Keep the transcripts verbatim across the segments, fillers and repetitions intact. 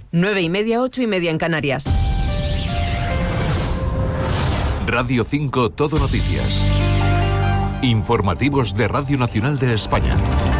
Nueve y media, ocho y media en Canarias. Radio cinco Todo Noticias. Informativos de Radio Nacional de España.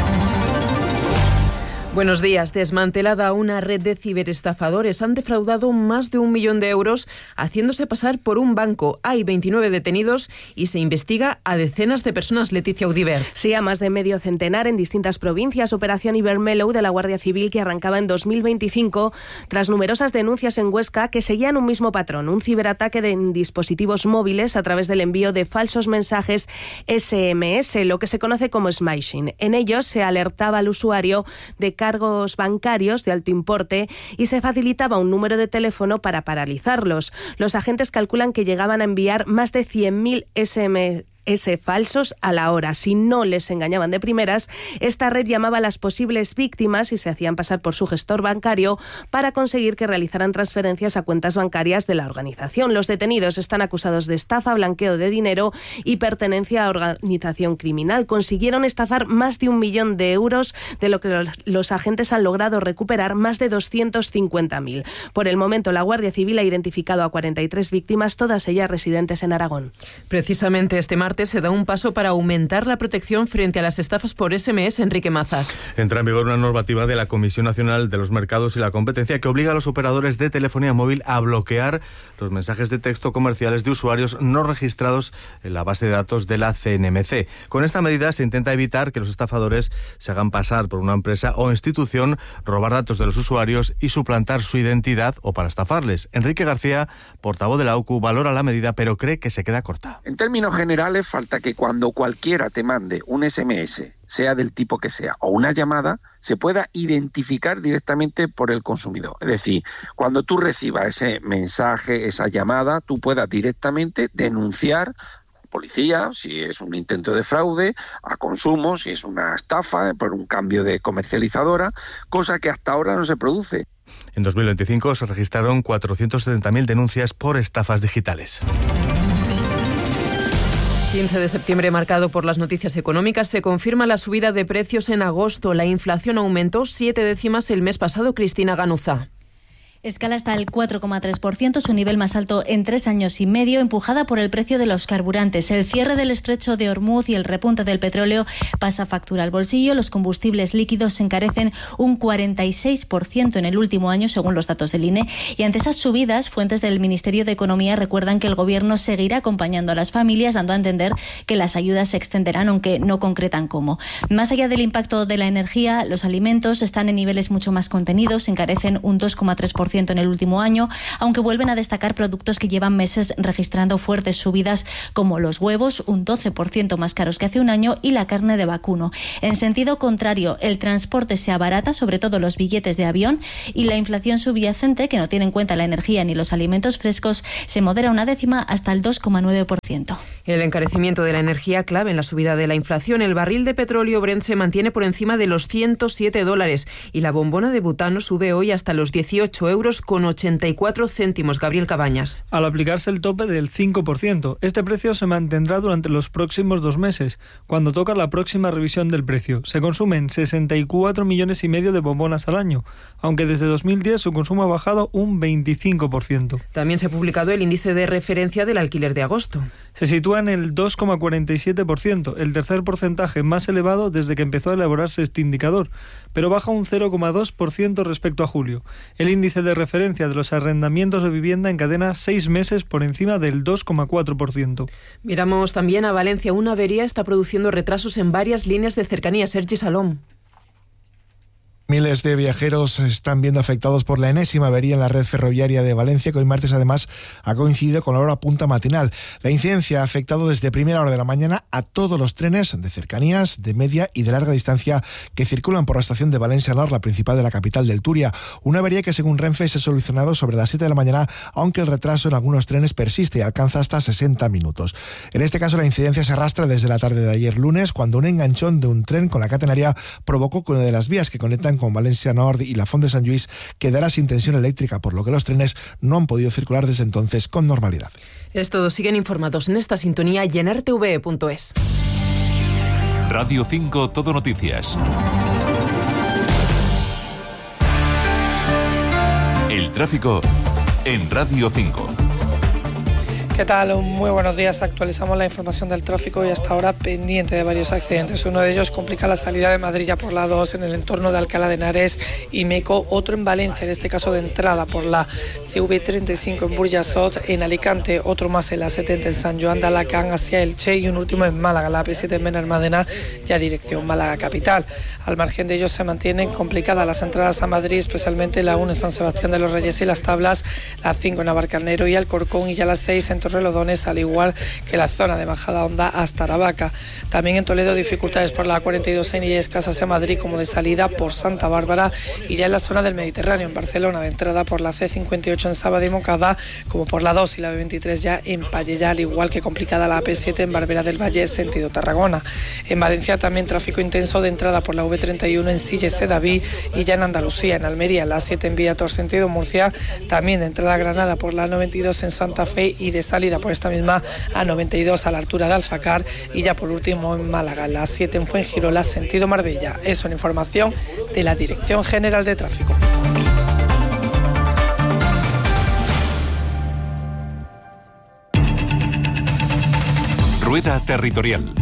Buenos días. Desmantelada una red de ciberestafadores. Han defraudado más de un millón de euros haciéndose pasar por un banco. Hay veintinueve detenidos y se investiga a decenas de personas. Leticia Audiver. Sí, a más de medio centenar en distintas provincias. Operación Ibermellow de la Guardia Civil que arrancaba en dos mil veinticinco tras numerosas denuncias en Huesca que seguían un mismo patrón. Un ciberataque de dispositivos móviles a través del envío de falsos mensajes ese eme ese, lo que se conoce como smishing. En ellos se alertaba al usuario de cargos bancarios de alto importe y se facilitaba un número de teléfono para paralizarlos. Los agentes calculan que llegaban a enviar más de cien mil ese eme ese falsos a la hora. Si no les engañaban de primeras, esta red llamaba a las posibles víctimas y se hacían pasar por su gestor bancario para conseguir que realizaran transferencias a cuentas bancarias de la organización. Los detenidos están acusados de estafa, blanqueo de dinero y pertenencia a organización criminal. Consiguieron estafar más de un millón de euros, de lo que los agentes han logrado recuperar más de doscientos cincuenta mil. Por el momento, la Guardia Civil ha identificado a cuarenta y tres víctimas, todas ellas residentes en Aragón. Precisamente este martes se da un paso para aumentar la protección frente a las estafas por ese eme ese. Enrique Mazas. Entra en vigor una normativa de la Comisión Nacional de los Mercados y la Competencia que obliga a los operadores de telefonía móvil a bloquear los mensajes de texto comerciales de usuarios no registrados en la base de datos de la ce ene eme ce. Con esta medida se intenta evitar que los estafadores se hagan pasar por una empresa o institución, robar datos de los usuarios y suplantar su identidad o para estafarles. Enrique García, portavoz de la O C U, valora la medida pero cree que se queda corta. En términos generales, falta que cuando cualquiera te mande un ese eme ese, sea del tipo que sea, o una llamada, se pueda identificar directamente por el consumidor. Es decir, cuando tú recibas ese mensaje, esa llamada, tú puedas directamente denunciar a policía si es un intento de fraude, a consumo si es una estafa por un cambio de comercializadora, cosa que hasta ahora no se produce. En dos mil veinticinco se registraron cuatrocientas setenta mil denuncias por estafas digitales. quince de septiembre marcado por las noticias económicas. Se confirma la subida de precios en agosto. La inflación aumentó siete décimas el mes pasado. Cristina Ganuza. Escala hasta el cuatro coma tres por ciento, su nivel más alto en tres años y medio, empujada por el precio de los carburantes. El cierre del estrecho de Hormuz y el repunte del petróleo pasa factura al bolsillo. Los combustibles líquidos se encarecen un cuarenta y seis por ciento en el último año, según los datos del I N E. Y ante esas subidas, fuentes del Ministerio de Economía recuerdan que el Gobierno seguirá acompañando a las familias, dando a entender que las ayudas se extenderán, aunque no concretan cómo. Más allá del impacto de la energía, los alimentos están en niveles mucho más contenidos, se encarecen un dos coma tres por ciento en el último año, aunque vuelven a destacar productos que llevan meses registrando fuertes subidas, como los huevos, un doce por ciento más caros que hace un año, y la carne de vacuno. En sentido contrario, el transporte se abarata, sobre todo los billetes de avión, y la inflación subyacente, que no tiene en cuenta la energía ni los alimentos frescos, se modera una décima hasta el dos coma nueve por ciento. El encarecimiento de la energía clave en la subida de la inflación. El barril de petróleo Brent se mantiene por encima de los ciento siete dólares y la bombona de butano sube hoy hasta los dieciocho euros con ochenta y cuatro céntimos. Gabriel Cabañas. Al aplicarse el tope del cinco por ciento, este precio se mantendrá durante los próximos dos meses, cuando toca la próxima revisión del precio. Se consumen sesenta y cuatro millones y medio de bombonas al año, aunque desde dos mil diez su consumo ha bajado un veinticinco por ciento. También se ha publicado el índice de referencia del alquiler de agosto. Se sitúa en el dos coma cuarenta y siete por ciento, el tercer porcentaje más elevado desde que empezó a elaborarse este indicador, pero baja un cero coma dos por ciento respecto a julio. El índice de referencia de los arrendamientos de vivienda encadena seis meses por encima del dos coma cuatro por ciento. Miramos también a Valencia. Una avería está produciendo retrasos en varias líneas de cercanía. Sergi Salom. Miles de viajeros están viendo afectados por la enésima avería en la red ferroviaria de Valencia, que hoy martes además ha coincidido con la hora punta matinal. La incidencia ha afectado desde primera hora de la mañana a todos los trenes de cercanías, de media y de larga distancia que circulan por la estación de Valencia Nord, la principal de la capital del Turia. Una avería que según Renfe se ha solucionado sobre las siete de la mañana, aunque el retraso en algunos trenes persiste y alcanza hasta sesenta minutos. En este caso la incidencia se arrastra desde la tarde de ayer lunes, cuando un enganchón de un tren con la catenaria provocó que una de las vías que conectan con Valencia Nord y la Font de Sant Lluís quedará sin tensión eléctrica, por lo que los trenes no han podido circular desde entonces con normalidad. Es todo. Siguen informados en esta sintonía y en r t v punto es. Radio cinco Todo Noticias. tráfico en Radio cinco. ¿Qué tal? Muy buenos días. Actualizamos la información del tráfico y hasta ahora pendiente de varios accidentes. Uno de ellos complica la salida de Madrid ya por la dos en el entorno de Alcalá de Henares y Meco. Otro en Valencia, en este caso de entrada por la C V treinta y cinco en Burjasot. En Alicante, otro más en la setenta en San Joan de Alacant hacia Elche y un último en Málaga, la P siete en Benalmádena, ya dirección Málaga capital. Al margen de ellos se mantienen complicadas las entradas a Madrid, especialmente la uno en San Sebastián de los Reyes y Las Tablas, la cinco en Navalcarnero y Alcorcón y ya la seis en Torrelodones, al igual que la zona de Majada Honda hasta Aravaca. También en Toledo dificultades por la cuarenta y dos en Illescas hacia Madrid como de salida por Santa Bárbara y ya en la zona del Mediterráneo en Barcelona de entrada por la C cincuenta y ocho en Sábado y Moncada como por la dos y la B veintitrés ya en Pallejà, al igual que complicada la A P siete en Barbera del Valle sentido Tarragona. En Valencia también tráfico intenso de entrada por la V treinta y uno en Silla Sedaví y ya en Andalucía, en Almería, la siete en Villator sentido Murcia, también de entrada a Granada por la noventa y dos en Santa Fe y de salida por esta misma a noventa y dos a la altura de Alfacar y ya por último en Málaga, la siete en Fuengirola sentido Marbella. Eso en información de la Dirección General de Tráfico. Rueda Territorial.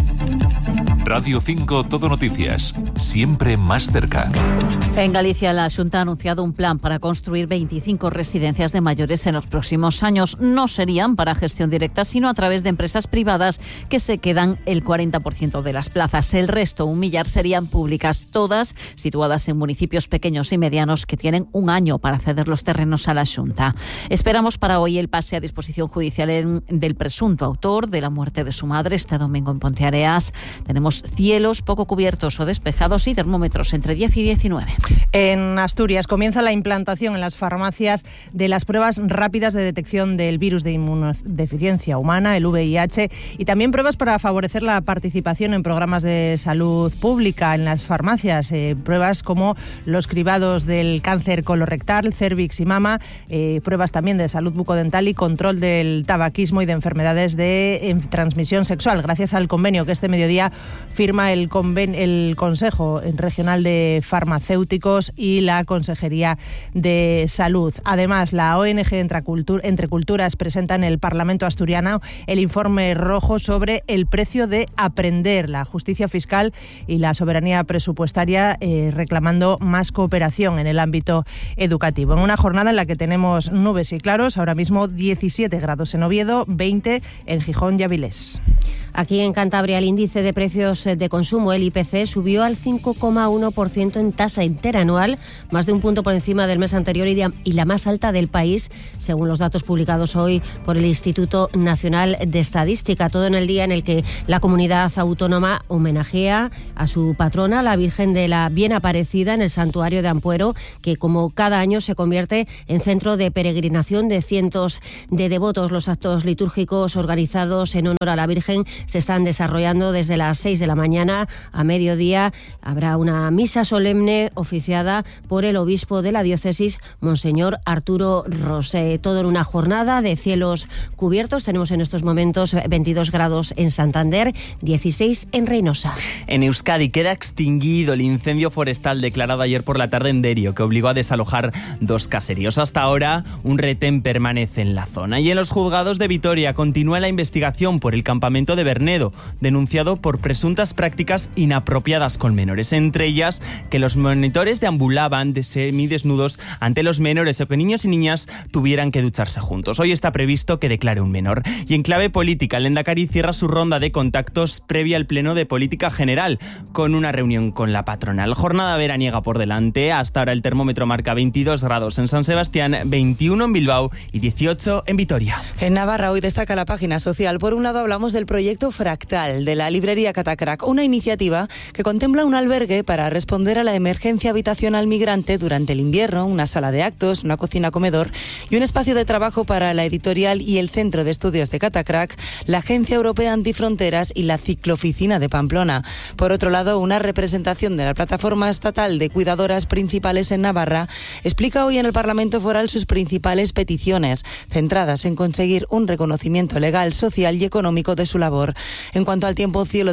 Radio cinco Todo Noticias, siempre más cerca. En Galicia, la Xunta ha anunciado un plan para construir veinticinco residencias de mayores en los próximos años. No serían para gestión directa, sino a través de empresas privadas que se quedan el cuarenta por ciento de las plazas. El resto, un millar, serían públicas, todas situadas en municipios pequeños y medianos que tienen un año para ceder los terrenos a la Xunta. Esperamos para hoy el pase a disposición judicial en, del presunto autor de la muerte de su madre este domingo en Ponteareas. Tenemos cielos poco cubiertos o despejados y termómetros entre diez y diecinueve. En Asturias comienza la implantación en las farmacias de las pruebas rápidas de detección del virus de inmunodeficiencia humana, el V I H, y también pruebas para favorecer la participación en programas de salud pública en las farmacias. Eh, pruebas como los cribados del cáncer colorectal, cervix y mama, eh, pruebas también de salud bucodental y control del tabaquismo y de enfermedades de en transmisión sexual, gracias al convenio que este mediodía firma el, conven- el Consejo Regional de Farmacéuticos y la Consejería de Salud. Además, la O N G Entre, Cultur- Entre Culturas presenta en el Parlamento asturiano el informe rojo sobre el precio de aprender, la justicia fiscal y la soberanía presupuestaria, eh, reclamando más cooperación en el ámbito educativo. En una jornada en la que tenemos nubes y claros, ahora mismo diecisiete grados en Oviedo, veinte en Gijón y Avilés. Aquí en Cantabria el índice de precios de consumo, el I P C, subió al cinco coma uno por ciento en tasa interanual, más de un punto por encima del mes anterior y la más alta del país, según los datos publicados hoy por el Instituto Nacional de Estadística. Todo en el día en el que la comunidad autónoma homenajea a su patrona, la Virgen de la Bien Aparecida, en el santuario de Ampuero, que como cada año se convierte en centro de peregrinación de cientos de devotos. Los actos litúrgicos organizados en honor a la Virgen se están desarrollando desde las seis de la mañana a mediodía. Habrá una misa solemne oficiada por el obispo de la diócesis, Monseñor Arturo Rosé. Todo en una jornada de cielos cubiertos. Tenemos en estos momentos veintidós grados en Santander, dieciséis en Reynosa. En Euskadi queda extinguido el incendio forestal declarado ayer por la tarde en Derio, que obligó a desalojar dos caseríos. Hasta ahora, un retén permanece en la zona. Y en los juzgados de Vitoria continúa la investigación por el campamento de Bernedo, denunciado por presuntas prácticas inapropiadas con menores, entre ellas que los monitores deambulaban de semidesnudos ante los menores o que niños y niñas tuvieran que ducharse juntos. Hoy está previsto que declare un menor. Y en clave política, el Lehendakari cierra su ronda de contactos previa al Pleno de Política General, con una reunión con la patronal. Jornada veraniega por delante. Hasta ahora el termómetro marca veintidós grados en San Sebastián, veintiuno en Bilbao y dieciocho en Vitoria. En Navarra hoy destaca la página social. Por un lado hablamos del proyecto Fractal de la librería Catacrac, una iniciativa que contempla un albergue para responder a la emergencia habitacional migrante durante el invierno, una sala de actos, una cocina comedor y un espacio de trabajo para la editorial y el Centro de Estudios de Catacrac, la Agencia Europea Antifronteras y la Ciclooficina de Pamplona. Por otro lado, una representación de la Plataforma Estatal de Cuidadoras Principales en Navarra explica hoy en el Parlamento Foral sus principales peticiones, centradas en conseguir un reconocimiento legal, social y económico de su labor. En cuanto al tiempo, cielo despejado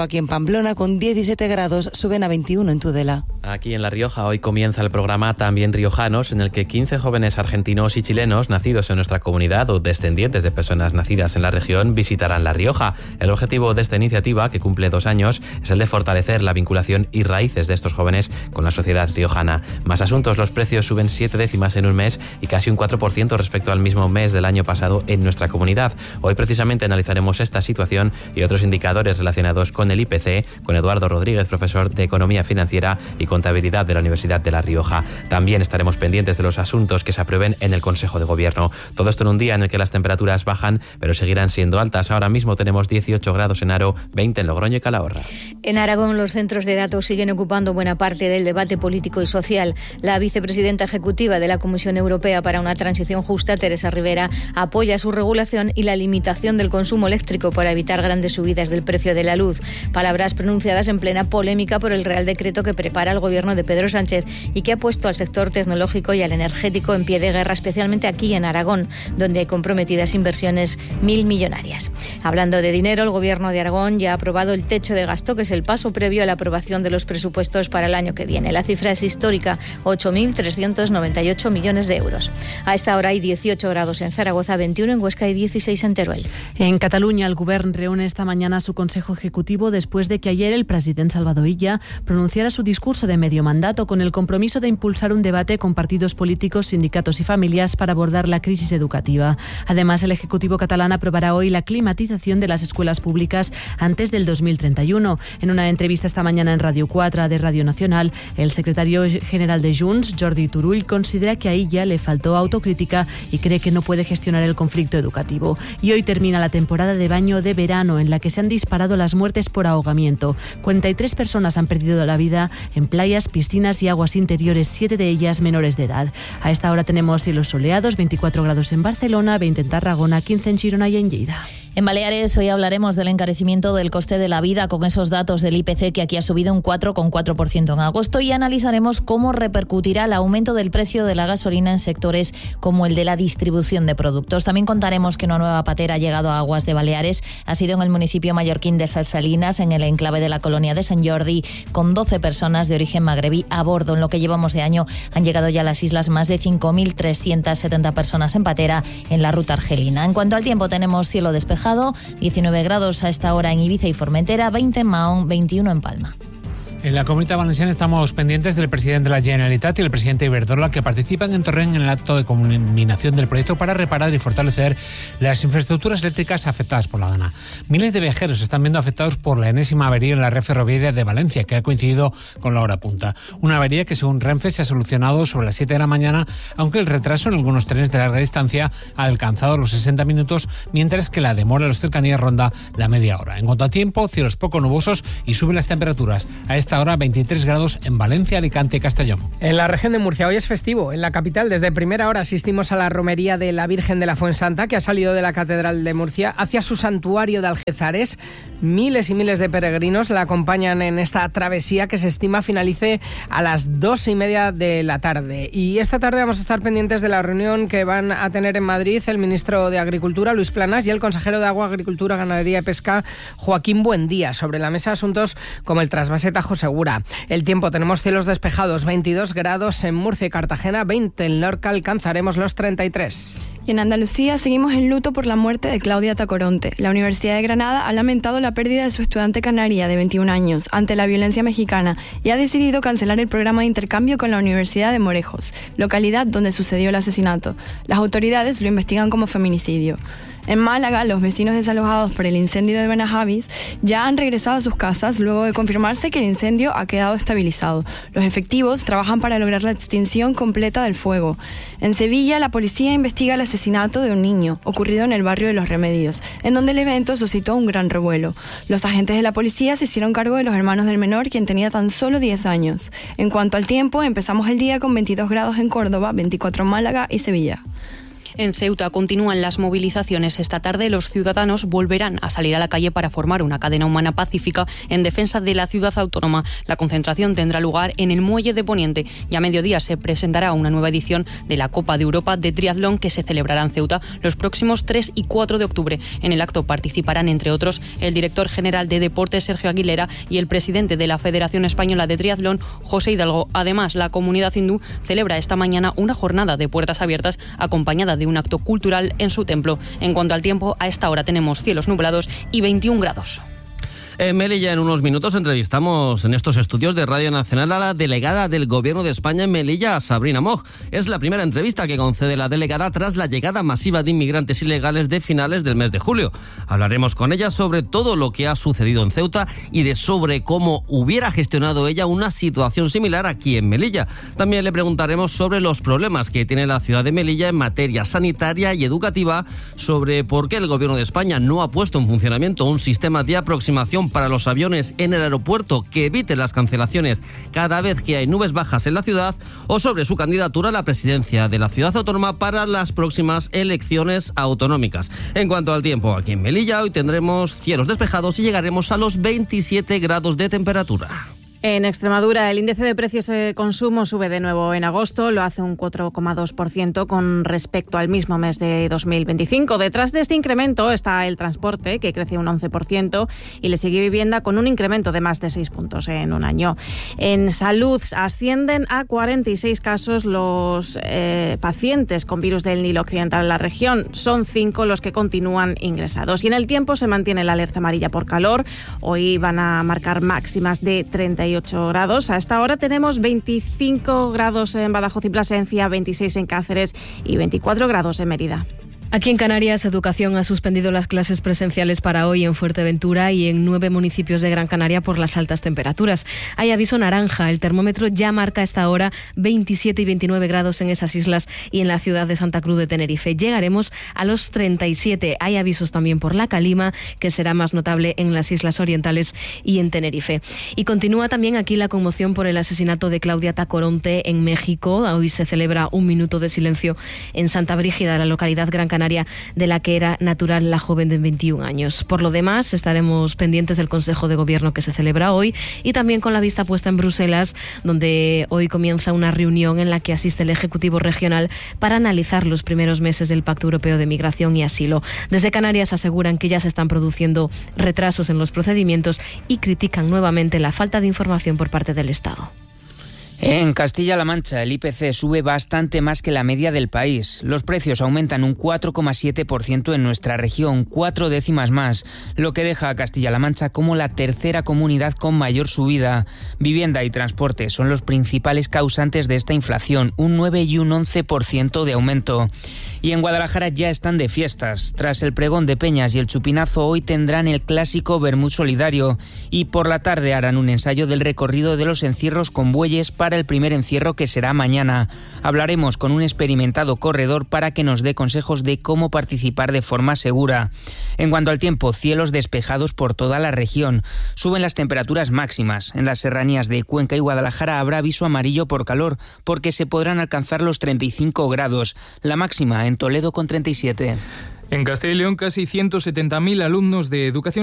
aquí en Pamplona, con diecisiete grados, suben a veintiuno en Tudela. Aquí en La Rioja hoy comienza el programa También Riojanos, en el que quince jóvenes argentinos y chilenos nacidos en nuestra comunidad o descendientes de personas nacidas en la región visitarán La Rioja. El objetivo de esta iniciativa, que cumple dos años, es el de fortalecer la vinculación y raíces de estos jóvenes con la sociedad riojana. Más asuntos: los precios suben siete décimas en un mes y casi un cuatro por ciento respecto al mismo mes del año pasado en nuestra comunidad. Hoy precisamente analizaremos esta situación y otros indicadores relacionados con el I P C con Eduardo Rodríguez, profesor de Economía Financiera y Contabilidad de la Universidad de La Rioja. También estaremos pendientes de los asuntos que se aprueben en el Consejo de Gobierno. Todo esto en un día en el que las temperaturas bajan, pero seguirán siendo altas. Ahora mismo tenemos dieciocho grados en Haro, veinte en Logroño y Calahorra. En Aragón, los centros de datos siguen ocupando buena parte del debate político y social. La vicepresidenta ejecutiva de la Comisión Europea para una Transición Justa, Teresa Rivera, apoya su regulación y la limitación del consumo eléctrico para evitar grandes subidas del precio de la luz. Palabras pronunciadas en plena polémica por el Real Decreto que prepara el gobierno de Pedro Sánchez y que ha puesto al sector tecnológico y al energético en pie de guerra, especialmente aquí en Aragón, donde hay comprometidas inversiones mil millonarias. Hablando de dinero, el gobierno de Aragón ya ha aprobado el techo de gasto, que es el paso previo a la aprobación de los presupuestos para el año que viene. La cifra es histórica, ocho mil trescientos noventa y ocho millones de euros. A esta hora hay dieciocho grados en Zaragoza, veintiuno en Huesca y dieciséis en Teruel. En Cataluña, el Govern reúne esta mañana su Consejo Ejecutivo después de que ayer el presidente Salvador Illa pronunciara su discurso de medio mandato con el compromiso de impulsar un debate con partidos políticos, sindicatos y familias para abordar la crisis educativa. Además, el Ejecutivo catalán aprobará hoy la climatización de las escuelas públicas antes del dos mil treinta y uno. En una entrevista esta mañana en Radio cuatro de Radio Nacional, el secretario general de Junts, Jordi Turull, considera que a Illa le faltó autocrítica y cree que no puede gestionar el conflicto educativo. Y hoy termina la temporada de baño de verano, en la que se han disparado las muertes por ahogamiento. cuarenta y tres personas han perdido la vida en playas, piscinas y aguas interiores, siete de ellas menores de edad. A esta hora tenemos cielos soleados, veinticuatro grados en Barcelona, veinte en Tarragona, quince en Girona y en Lleida. En Baleares hoy hablaremos del encarecimiento del coste de la vida con esos datos del I P C, que aquí ha subido un cuatro coma cuatro por ciento en agosto, y analizaremos cómo repercutirá el aumento del precio de la gasolina en sectores como el de la distribución de productos. También contaremos que una nueva patera ha llegado a aguas de Baleares. Ha sido en el municipio mallorquín de Salsalinas, en el enclave de la colonia de Sant Jordi, con doce personas de origen magrebí a bordo. En lo que llevamos de año han llegado ya a las islas más de cinco mil trescientas setenta personas en patera en la ruta argelina. En cuanto al tiempo, tenemos cielo despejado, diecinueve grados a esta hora en Ibiza y Formentera, veinte en Mahón, veintiuno en Palma. En la Comunitat Valenciana estamos pendientes del presidente de la Generalitat y el presidente Iberdrola, que participan en Torrent en el acto de culminación del proyecto para reparar y fortalecer las infraestructuras eléctricas afectadas por la Dana. Miles de viajeros están viendo afectados por la enésima avería en la red ferroviaria de Valencia, que ha coincidido con la hora punta. Una avería que, según Renfe, se ha solucionado sobre las siete de la mañana, aunque el retraso en algunos trenes de larga distancia ha alcanzado los sesenta minutos, mientras que la demora en las cercanías ronda la media hora. En cuanto a tiempo, cielos poco nubosos y suben las temperaturas. A esta hora veintitrés grados en Valencia, Alicante y Castellón. En la región de Murcia hoy es festivo. En la capital, desde primera hora asistimos a la romería de la Virgen de la Fuensanta, que ha salido de la Catedral de Murcia hacia su santuario de Algézares. Miles y miles de peregrinos la acompañan en esta travesía, que se estima finalice a las dos y media de la tarde. Y esta tarde vamos a estar pendientes de la reunión que van a tener en Madrid el ministro de Agricultura, Luis Planas, y el consejero de Agua, Agricultura, Ganadería y Pesca, Joaquín Buendía. Sobre la mesa asuntos como el trasvase Tajo Segura. El tiempo, tenemos cielos despejados, veintidós grados en Murcia y Cartagena, veinte en Lorca, alcanzaremos los treinta y tres. Y en Andalucía seguimos en luto por la muerte de Claudia Tacoronte. La Universidad de Granada ha lamentado la pérdida de su estudiante canaria de veintiún años ante la violencia mexicana y ha decidido cancelar el programa de intercambio con la Universidad de Morejos, localidad donde sucedió el asesinato. Las autoridades lo investigan como feminicidio. En Málaga, los vecinos desalojados por el incendio de Benahavis ya han regresado a sus casas luego de confirmarse que el incendio ha quedado estabilizado. Los efectivos trabajan para lograr la extinción completa del fuego. En Sevilla, la policía investiga el asesinato de un niño ocurrido en el barrio de Los Remedios, en donde el evento suscitó un gran revuelo. Los agentes de la policía se hicieron cargo de los hermanos del menor, quien tenía tan solo diez años. En cuanto al tiempo, empezamos el día con veintidós grados en Córdoba, veinticuatro en Málaga y Sevilla. En Ceuta continúan las movilizaciones. Esta tarde los ciudadanos volverán a salir a la calle para formar una cadena humana pacífica en defensa de la ciudad autónoma. La concentración tendrá lugar en el Muelle de Poniente y a mediodía se presentará una nueva edición de la Copa de Europa de Triatlón que se celebrará en Ceuta los próximos tres y cuatro de octubre. En el acto participarán, entre otros, el director general de Deportes, Sergio Aguilera, y el presidente de la Federación Española de Triatlón, José Hidalgo. Además, la comunidad hindú celebra esta mañana una jornada de puertas abiertas acompañada de un acto cultural en su templo. En cuanto al tiempo, a esta hora tenemos cielos nublados y veintiún grados. En Melilla, en unos minutos, entrevistamos en estos estudios de Radio Nacional a la delegada del Gobierno de España en Melilla, Sabrina Moj. Es la primera entrevista que concede la delegada tras la llegada masiva de inmigrantes ilegales de finales del mes de julio. Hablaremos con ella sobre todo lo que ha sucedido en Ceuta y de sobre cómo hubiera gestionado ella una situación similar aquí en Melilla. También le preguntaremos sobre los problemas que tiene la ciudad de Melilla en materia sanitaria y educativa, sobre por qué el Gobierno de España no ha puesto en funcionamiento un sistema de aproximación para los aviones en el aeropuerto que evite las cancelaciones cada vez que hay nubes bajas en la ciudad, o sobre su candidatura a la presidencia de la ciudad autónoma para las próximas elecciones autonómicas. En cuanto al tiempo, aquí en Melilla hoy tendremos cielos despejados y llegaremos a los veintisiete grados de temperatura. En Extremadura, el índice de precios de consumo sube de nuevo en agosto, lo hace un cuatro coma dos por ciento con respecto al mismo mes de dos mil veinticinco. Detrás de este incremento está el transporte, que crece un once por ciento, y le sigue vivienda con un incremento de más de seis puntos en un año. En salud, ascienden a cuarenta y seis casos los eh, pacientes con virus del Nilo Occidental en la región. Son cinco los que continúan ingresados. Y en el tiempo se mantiene la alerta amarilla por calor. Hoy van a marcar máximas de treinta y ocho grados. A esta hora tenemos veinticinco grados en Badajoz y Plasencia, veintiséis en Cáceres y veinticuatro grados en Mérida. Aquí en Canarias, Educación ha suspendido las clases presenciales para hoy en Fuerteventura y en nueve municipios de Gran Canaria por las altas temperaturas. Hay aviso naranja. El termómetro ya marca a esta hora veintisiete y veintinueve grados en esas islas y en la ciudad de Santa Cruz de Tenerife. Llegaremos a los treinta y siete. Hay avisos también por la calima, que será más notable en las islas orientales y en Tenerife. Y continúa también aquí la conmoción por el asesinato de Claudia Tacoronte en México. Hoy se celebra un minuto de silencio en Santa Brígida, la localidad Gran Canaria, de la que era natural la joven de veintiún años. Por lo demás, estaremos pendientes del Consejo de Gobierno que se celebra hoy y también con la vista puesta en Bruselas, donde hoy comienza una reunión en la que asiste el Ejecutivo Regional para analizar los primeros meses del Pacto Europeo de Migración y Asilo. Desde Canarias aseguran que ya se están produciendo retrasos en los procedimientos y critican nuevamente la falta de información por parte del Estado. En Castilla-La Mancha, el I P C sube bastante más que la media del país. Los precios aumentan un cuatro coma siete por ciento en nuestra región, cuatro décimas más, lo que deja a Castilla-La Mancha como la tercera comunidad con mayor subida. Vivienda y transporte son los principales causantes de esta inflación, un nueve y un once por ciento de aumento. Y en Guadalajara ya están de fiestas. Tras el pregón de Peñas y el chupinazo, hoy tendrán el clásico vermut solidario y por la tarde harán un ensayo del recorrido de los encierros con bueyes para el primer encierro, que será mañana. Hablaremos con un experimentado corredor para que nos dé consejos de cómo participar de forma segura. En cuanto al tiempo, cielos despejados por toda la región. Suben las temperaturas máximas. En las serranías de Cuenca y Guadalajara habrá aviso amarillo por calor, porque se podrán alcanzar los treinta y cinco grados. La máxima en Toledo con treinta y siete. En Castilla y León, casi ciento setenta mil alumnos de educación